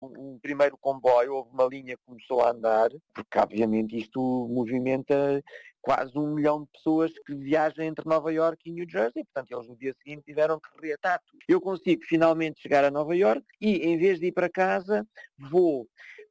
um primeiro comboio, houve uma linha que começou a andar, porque obviamente isto movimenta quase 1 milhão de pessoas que viajam entre Nova Iorque e New Jersey, portanto eles no dia seguinte tiveram que reatar tudo. Eu consigo finalmente chegar a Nova Iorque e em vez de ir para casa, vou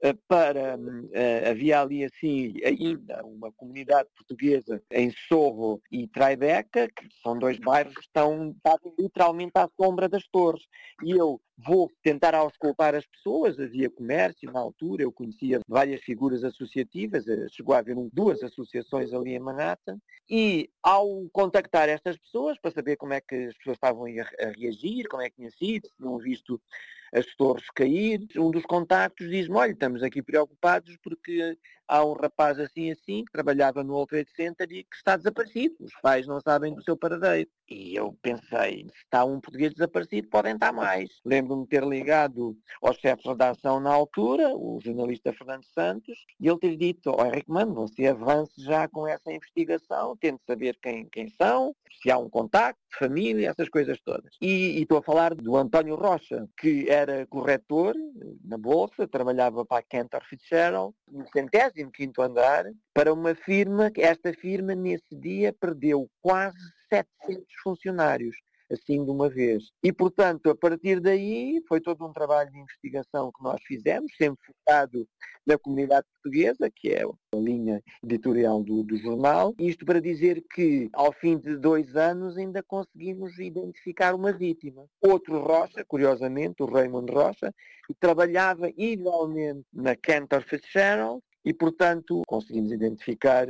havia ali assim ainda uma comunidade portuguesa em Sorro e Tribeca, que são 2 bairros que estão literalmente à sombra das torres. E eu vou tentar auscultar as pessoas, havia comércio na altura, eu conhecia várias figuras associativas, chegou a haver 2 associações ali em Manhattan, e ao contactar estas pessoas para saber como é que as pessoas estavam a reagir, como é que tinha sido, se não visto as torres cair, um dos contactos diz-me, olha, estamos aqui preocupados porque há um rapaz assim que trabalhava no World Trade Center e que está desaparecido, os pais não sabem do seu paradeiro. E eu pensei, se está um português desaparecido, podem estar mais. Lembro-me de ter ligado ao chefe de redação na altura, o jornalista Fernando Santos, e ele ter dito, Henrique Mano, você avance já com essa investigação, tente saber quem são, se há um contacto, família, essas coisas todas. E estou a falar do António Rocha, que era corretor na Bolsa, trabalhava para a Cantor Fitzgerald, no 105º andar, para uma firma, que esta firma nesse dia perdeu quase 700 funcionários, assim de uma vez. E, portanto, a partir daí, foi todo um trabalho de investigação que nós fizemos, sempre focado na comunidade portuguesa, que é a linha editorial do jornal. Isto para dizer que, ao fim de 2 anos, ainda conseguimos identificar uma vítima. Outro Rocha, curiosamente, o Raymond Rocha, que trabalhava igualmente na Cantor Fitzgerald, e, portanto, conseguimos identificar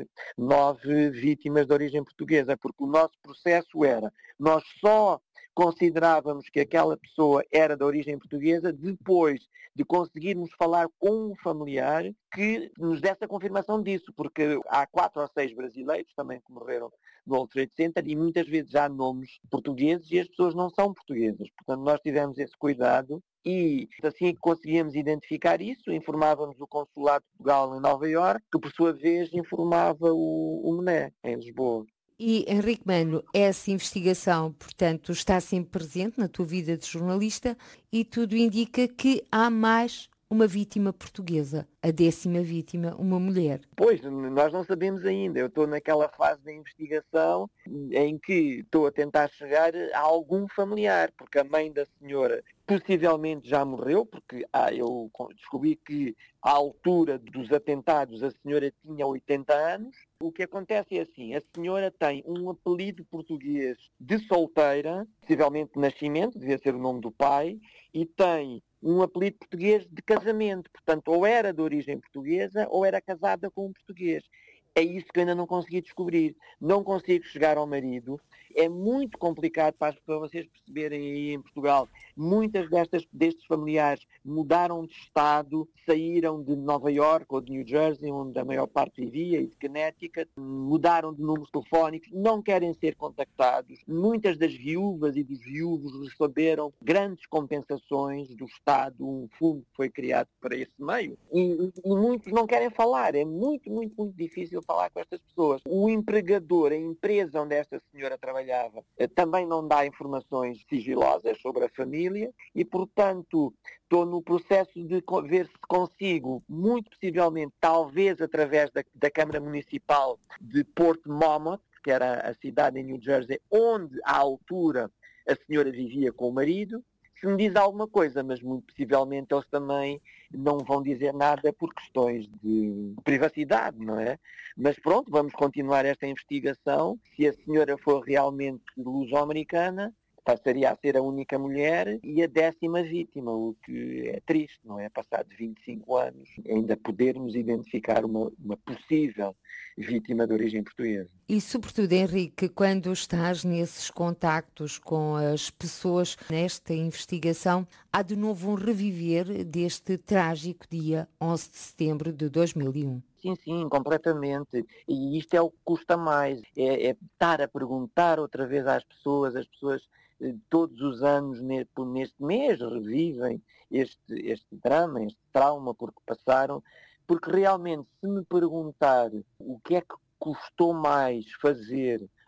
9 vítimas de origem portuguesa, porque o nosso processo era, nós só considerávamos que aquela pessoa era de origem portuguesa depois de conseguirmos falar com um familiar que nos desse a confirmação disso, porque há 4 ou 6 brasileiros também que morreram no World Trade Center e muitas vezes há nomes portugueses e as pessoas não são portuguesas. Portanto, nós tivemos esse cuidado e assim que conseguíamos identificar isso, informávamos o Consulado de Portugal em Nova Iorque, que por sua vez informava o MNE em Lisboa. E, Henrique Mano, essa investigação, portanto, está sempre presente na tua vida de jornalista e tudo indica que há mais uma vítima portuguesa, a 10ª vítima, uma mulher. Pois, nós não sabemos ainda. Eu estou naquela fase da investigação em que estou a tentar chegar a algum familiar, porque a mãe da senhora possivelmente já morreu, porque eu descobri que à altura dos atentados a senhora tinha 80 anos. O que acontece é assim, a senhora tem um apelido português de solteira, possivelmente de nascimento, devia ser o nome do pai, e tem um apelido português de casamento. Portanto, ou era de origem portuguesa ou era casada com um português. É isso que eu ainda não consegui descobrir. Não consigo chegar ao marido. É muito complicado para vocês perceberem aí em Portugal. Muitas destes familiares mudaram de estado, saíram de Nova Iorque ou de New Jersey, onde a maior parte vivia, e de Connecticut, mudaram de números telefónicos, não querem ser contactados. Muitas das viúvas e dos viúvos receberam grandes compensações do Estado, um fundo que foi criado para esse meio, e muitos não querem falar. É muito, muito, muito difícil falar com estas pessoas. O empregador, a empresa onde esta senhora trabalhava, também não dá informações sigilosas sobre a família e, portanto, estou no processo de ver se consigo, muito possivelmente, talvez através da Câmara Municipal de Port Monmouth, que era a cidade em New Jersey, onde, à altura, a senhora vivia com o marido, se me diz alguma coisa, mas muito possivelmente eles também não vão dizer nada por questões de privacidade, não é? Mas pronto, vamos continuar esta investigação. Se a senhora for realmente luso-americana, passaria a ser a única mulher e a 10ª vítima, o que é triste, não é? Passados 25 anos, ainda podermos identificar uma possível vítima de origem portuguesa. E, sobretudo, Henrique, quando estás nesses contactos com as pessoas nesta investigação, há de novo um reviver deste trágico dia 11 de setembro de 2001. Sim, completamente. E isto é o que custa mais. É estar a perguntar outra vez às pessoas, as pessoas todos os anos neste mês revivem este drama, este trauma porque passaram, porque realmente se me perguntar o que é que custou mais fazer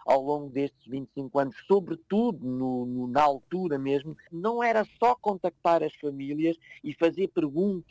ao longo destes 25 anos, sobretudo na altura mesmo, não era só contactar as famílias e fazer perguntas